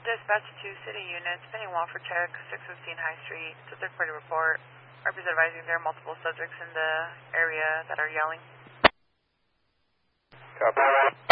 Dispatch 2 city units, pending Walford check, 615 High Street. It's a third-party report. RP's advising there are multiple subjects in the area that are yelling. Copy.